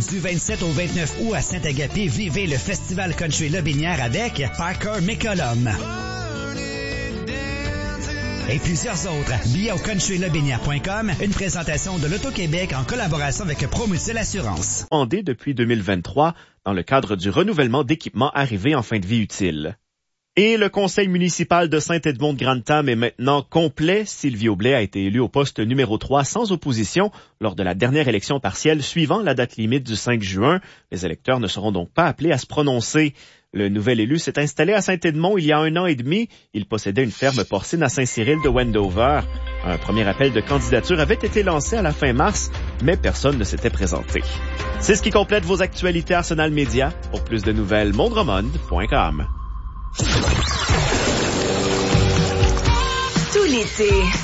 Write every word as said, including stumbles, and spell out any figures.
Du vingt-sept au vingt-neuf août à Saint-Agapé, vivez le Festival Country Lobinière avec Parker McCollum et plusieurs autres. Billets au country lobinière point com, une présentation de l'Auto-Québec en collaboration avec Promutuelle Assurance. Demandé depuis deux mille vingt-trois dans le cadre du renouvellement d'équipements arrivés en fin de vie utile. Et le conseil municipal de Saint-Edmond-de-Grantham est maintenant complet. Sylvie Aublet a été élue au poste numéro trois sans opposition lors de la dernière élection partielle suivant la date limite du cinq juin. Les électeurs ne seront donc pas appelés à se prononcer. Le nouvel élu s'est installé à Saint-Edmond il y a un an et demi. Il possédait une ferme porcine à Saint-Cyril de Wendover. Un premier appel de candidature avait été lancé à la fin mars, mais personne ne s'était présenté. C'est ce qui complète vos actualités Arsenal Média. Pour plus de nouvelles, mondromond point com. Tout l'été,